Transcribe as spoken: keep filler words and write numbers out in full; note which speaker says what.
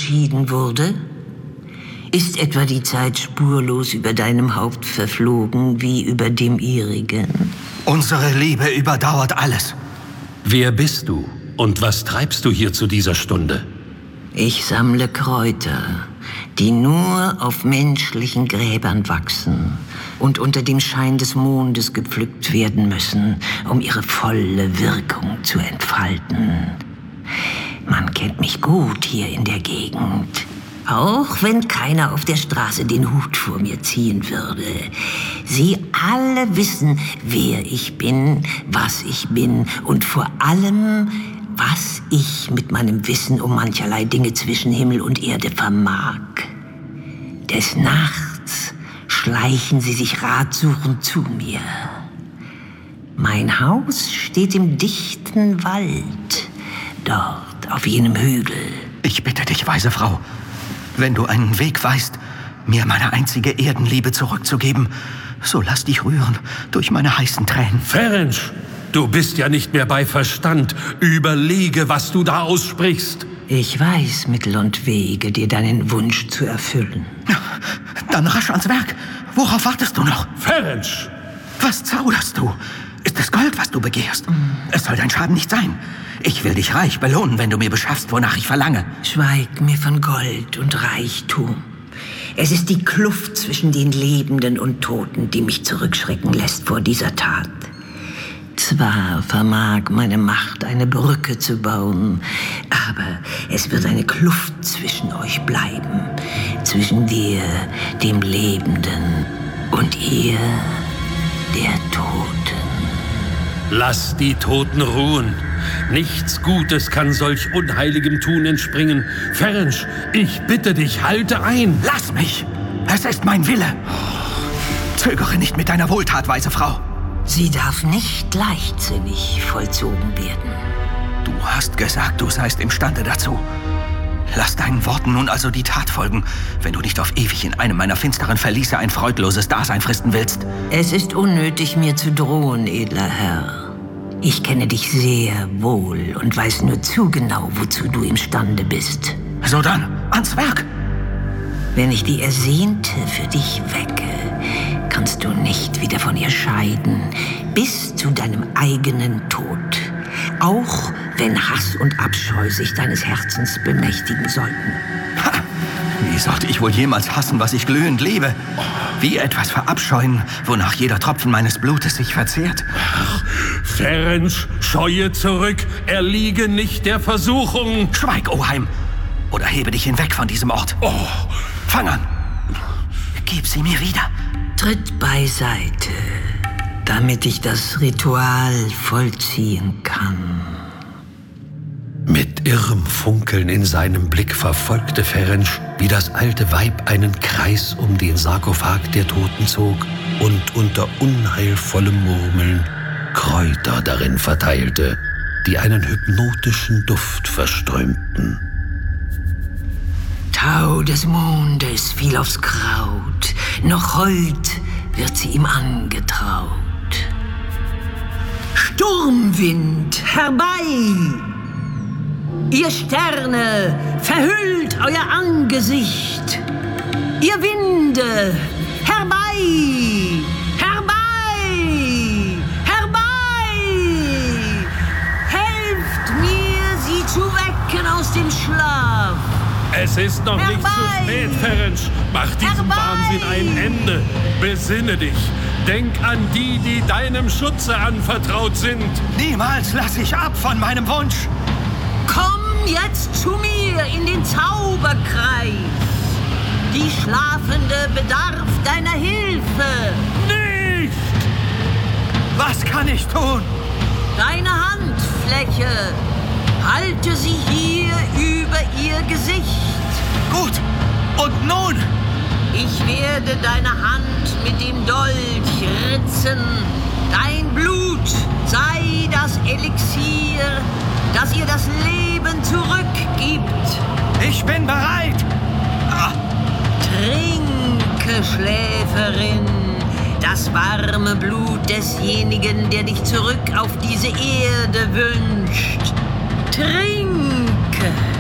Speaker 1: entschieden wurde? Ist etwa die Zeit spurlos über deinem Haupt verflogen wie über dem ihrigen?
Speaker 2: Unsere Liebe überdauert alles.
Speaker 3: Wer bist du und was treibst du hier zu dieser Stunde?
Speaker 1: Ich sammle Kräuter, die nur auf menschlichen Gräbern wachsen und unter dem Schein des Mondes gepflückt werden müssen, um ihre volle Wirkung zu entfalten. Man kennt mich gut hier in der Gegend. Auch wenn keiner auf der Straße den Hut vor mir ziehen würde. Sie alle wissen, wer ich bin, was ich bin und vor allem, was ich mit meinem Wissen um mancherlei Dinge zwischen Himmel und Erde vermag. Des Nachts schleichen sie sich ratsuchend zu mir. Mein Haus steht im dichten Wald, dort auf jenem Hügel.
Speaker 2: Ich bitte dich, weise Frau, wenn du einen Weg weißt, mir meine einzige Erdenliebe zurückzugeben, so lass dich rühren durch meine heißen Tränen.
Speaker 3: Ferenc, du bist ja nicht mehr bei Verstand. Überlege, was du da aussprichst.
Speaker 1: Ich weiß Mittel und Wege, dir deinen Wunsch zu erfüllen.
Speaker 2: Dann rasch ans Werk. Worauf wartest du noch?
Speaker 3: Ferenc!
Speaker 2: Was zauderst du? Ist es Gold, was du begehrst? Mm. Es soll dein Schaden nicht sein. Ich will dich reich belohnen, wenn du mir beschaffst, wonach ich verlange.
Speaker 1: Schweig mir von Gold und Reichtum. Es ist die Kluft zwischen den Lebenden und Toten, die mich zurückschrecken lässt vor dieser Tat. Zwar vermag meine Macht, eine Brücke zu bauen, aber es wird eine Kluft zwischen euch bleiben. Zwischen dir, dem Lebenden, und ihr, der Toten.
Speaker 3: Lass die Toten ruhen. Nichts Gutes kann solch unheiligem Tun entspringen. Ferenc, ich bitte dich, halte ein.
Speaker 2: Lass mich! Es ist mein Wille. Zögere nicht mit deiner Wohltat, weise Frau.
Speaker 1: Sie darf nicht leichtsinnig vollzogen werden.
Speaker 2: Du hast gesagt, du seist imstande dazu. Lass deinen Worten nun also die Tat folgen, wenn du nicht auf ewig in einem meiner finsteren Verliese ein freudloses Dasein fristen willst.
Speaker 1: Es ist unnötig, mir zu drohen, edler Herr. Ich kenne dich sehr wohl und weiß nur zu genau, wozu du imstande bist.
Speaker 2: So dann, ans Werk!
Speaker 1: Wenn ich die Ersehnte für dich wecke, kannst du nicht wieder von ihr scheiden, bis zu deinem eigenen Tod. Auch wenn Hass und Abscheu sich deines Herzens bemächtigen sollten.
Speaker 2: Ha! Wie sollte ich wohl jemals hassen, was ich glühend liebe? Wie etwas verabscheuen, wonach jeder Tropfen meines Blutes sich verzehrt?
Speaker 3: Ach, Ferenc, scheue zurück, erliege nicht der Versuchung.
Speaker 2: Schweig, Oheim, oder hebe dich hinweg von diesem Ort. Oh. Fang an! Gib sie mir wieder.
Speaker 1: Tritt beiseite, damit ich das Ritual vollziehen kann.
Speaker 3: Mit irrem Funkeln in seinem Blick verfolgte Ferenc, wie das alte Weib einen Kreis um den Sarkophag der Toten zog und unter unheilvollem Murmeln Kräuter darin verteilte, die einen hypnotischen Duft verströmten.
Speaker 1: Tau des Mondes fiel aufs Kraut, noch heut wird sie ihm angetraut. Sturmwind, herbei! Ihr Sterne, verhüllt euer Angesicht! Ihr Winde, herbei! Herbei! Herbei! Helft mir, sie zu wecken aus dem Schlaf!
Speaker 3: Es ist noch
Speaker 1: Herbei!
Speaker 3: nicht zu spät, Ferenc. Mach diesem
Speaker 1: Herbei!
Speaker 3: Wahnsinn ein Ende. Besinne dich. Denk an die, die deinem Schutze anvertraut sind.
Speaker 2: Niemals lasse ich ab von meinem Wunsch.
Speaker 1: Komm jetzt zu mir in den Zauberkreis. Die Schlafende bedarf deiner Hilfe.
Speaker 3: Nicht!
Speaker 2: Was kann ich tun?
Speaker 1: Deine Handfläche. Halte sie hier über ihr Gesicht.
Speaker 2: Gut. Und nun?
Speaker 1: Ich werde deine Hand mit dem Dolch ritzen. Dein Blut sei das Elixier, das ihr das Leben zurückgibt.
Speaker 2: Ich bin bereit. Ah.
Speaker 1: Trinke, Schläferin, das warme Blut desjenigen, der dich zurück auf diese Erde wünscht. Trinke!